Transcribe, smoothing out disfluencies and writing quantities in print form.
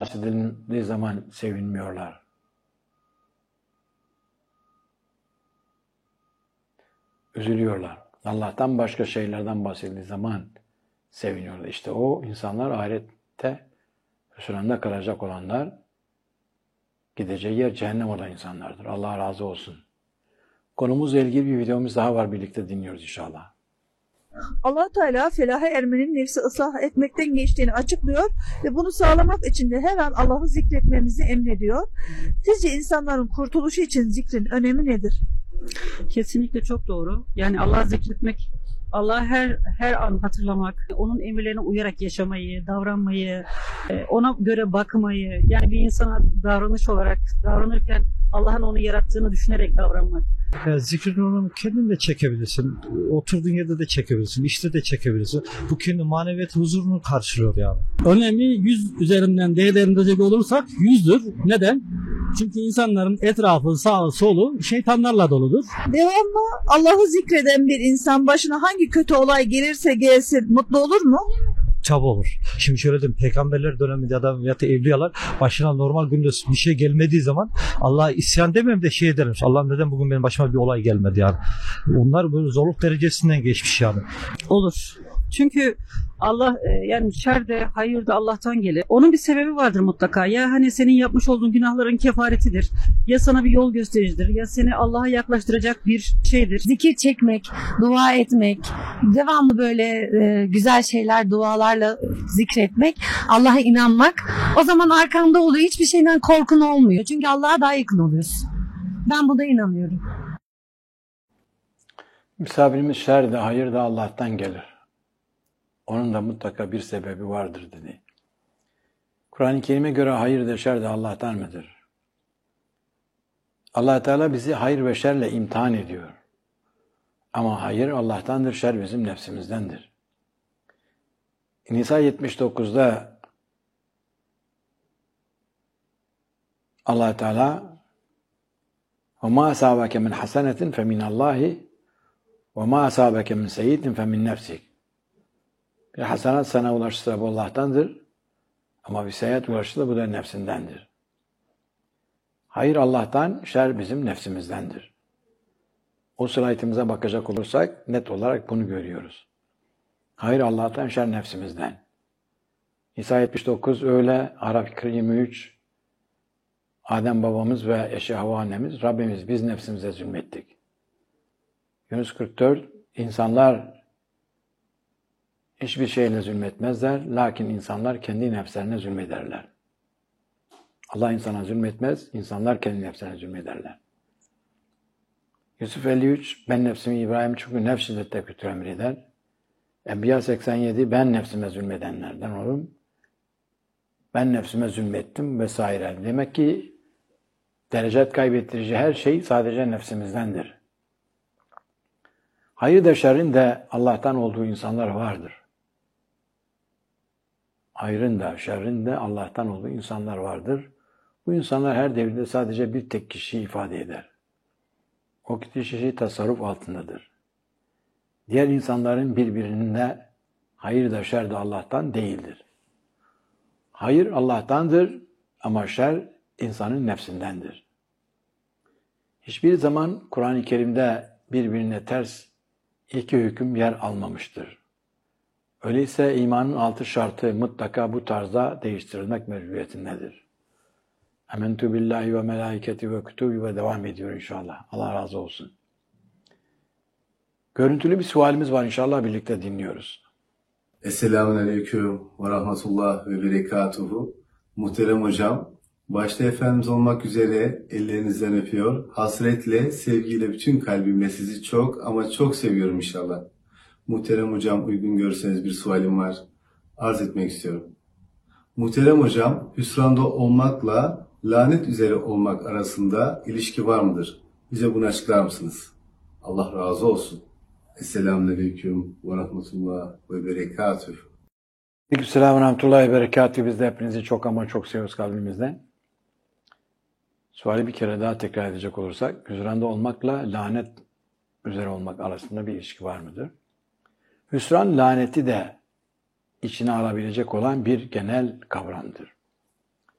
bahsedildiği zaman sevinmiyorlar. Üzülüyorlar. Allah'tan başka şeylerden bahsedildiği zaman seviniyorlar. İşte o insanlar ahirette hüsranda kalacak olanlar, gideceği yer cehennem olan insanlardır. Allah razı olsun. Konumuzla ilgili bir videomuz daha var, birlikte dinliyoruz inşallah. Allah Teala felaha ermenin nefsi ıslah etmekten geçtiğini açıklıyor ve bunu sağlamak için de her an Allah'ı zikretmemizi emrediyor. Sizce insanların kurtuluşu için zikrin önemi nedir? Kesinlikle çok doğru. Yani Allah'ı zikretmek, Allah'ı her an hatırlamak, onun emirlerine uyarak yaşamayı, davranmayı, ona göre bakmayı, yani bir insana davranış olarak davranırken Allah'ın onu yarattığını düşünerek davranmak. Zikrin onu kendin de çekebilirsin, oturduğun yerde de çekebilirsin, işte de çekebilirsin. Bu kendi maneviyat huzurunu karşılıyor yani. Önemi 100 üzerinden değerlendirecek olursak 100'dür. Neden? Çünkü insanların etrafı, sağı, solu şeytanlarla doludur. Devamlı Allah'ı zikreden bir insan başına hangi kötü olay gelirse gelsin mutlu olur mu? Çabuk olur. Şimdi şöyle diyeyim, peygamberler döneminde adam ya da evliyalar başına normal günde bir şey gelmediği zaman Allah'a isyan demem de şey edermiş. Allah'ım neden bugün benim başıma bir olay gelmedi yani. Onlar böyle zorluk derecesinden geçmiş yani. Olur. Çünkü Allah yani şer de hayır da Allah'tan gelir. Onun bir sebebi vardır mutlaka. Ya hani senin yapmış olduğun günahların kefaretidir. Ya sana bir yol göstericidir. Ya seni Allah'a yaklaştıracak bir şeydir. Zikir çekmek, dua etmek, devamlı böyle güzel şeyler, dualarla zikretmek, Allah'a inanmak. O zaman arkanda oluyor. Hiçbir şeyden korkun olmuyor. Çünkü Allah'a daha yakın oluyorsun. Ben buna inanıyorum. Misafirimiz şer de hayır da Allah'tan gelir. Onun da mutlaka bir sebebi vardır dedi. Kur'an-ı Kerim'e göre hayır da şer de Allah'tan mıdır? Allah Teala bizi hayır ve şerle imtihan ediyor. Ama hayır Allah'tandır, şer bizim nefsimizdendir. Nisa 79'da Allah Teala وَمَا أَصَابَكَ مِنْ حَسَنَةٍ فَمِنَ اللّٰهِ وَمَا أَصَابَكَ مِنْ سَيِّئَةٍ فَمِنْ نَفْسِكَ. Bir hasenat sana ulaşırsa bu Allah'tandır. Ama bir seyyiat ulaşırsa bu da nefsindendir. Hayır Allah'tan, şer bizim nefsimizdendir. O slaytımıza bakacak olursak net olarak bunu görüyoruz. Hayır Allah'tan, şer nefsimizden. Nisa 79 öyle, Araf 23, Adem babamız ve eşi Havva annemiz, Rabbimiz biz nefsimize zulmettik. Yunus 44, insanlar hiçbir şeyle zulmetmezler, lakin insanlar kendi nefslerine zulmederler. Allah insana zulmetmez, insanlar kendi nefslerine zulmederler. Yusuf 53, ben nefsimi İbrahim çünkü nefs şiddette kötü emreder. Enbiya 87, ben nefsime zulmedenlerden olurum. Ben nefsime zulmettim vesaire. Demek ki derecet kaybettirici her şey sadece nefsimizdendir. Hayır da şerrin de Allah'tan olduğu insanlar vardır. Hayrın da şerrin de Allah'tan olduğu insanlar vardır. Bu insanlar her devirde sadece bir tek kişiyi ifade eder. O kişi tasarruf altındadır. Diğer insanların birbirine hayır da şer de Allah'tan değildir. Hayır Allah'tandır ama şer insanın nefsindendir. Hiçbir zaman Kur'an-ı Kerim'de birbirine ters iki hüküm yer almamıştır. Öyleyse imanın 6 şartı mutlaka bu tarzda değiştirilmek mecburiyetindedir. Amentu billahi ve melaiketi ve kütübü ve devam ediyor inşallah. Allah razı olsun. Görüntülü bir sualimiz var inşallah, birlikte dinliyoruz. Esselamunaleyküm ve rahmetullah ve berekatuhu. Muhterem hocam, başta Efendimiz olmak üzere ellerinizden öpüyor. Hasretle, sevgiyle, bütün kalbimle sizi çok ama çok seviyorum inşallah. Muhterem hocam, uygun görürseniz bir sualim var. Arz etmek istiyorum. Muhterem hocam, hüsranda olmakla lanet üzere olmak arasında ilişki var mıdır? Bize bunu açıklar mısınız? Allah razı olsun. Esselamunaleyküm ve rahmetullah ve berekatuhu. Aleykümselam ve rahmetullahi ve berekatuhu. Biz de hepinizi çok ama çok seviyoruz kalbimizden. Suali bir kere daha tekrar edecek olursak, hüsranda olmakla lanet üzere olmak arasında bir ilişki var mıdır? Hüsran, laneti de içine alabilecek olan bir genel kavramdır.